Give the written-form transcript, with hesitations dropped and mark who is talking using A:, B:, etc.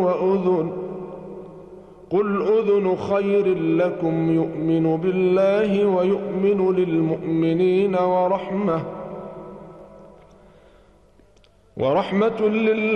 A: وأذن قل أذن خير لكم يؤمن بالله ويؤمن للمؤمنين ورحمة لله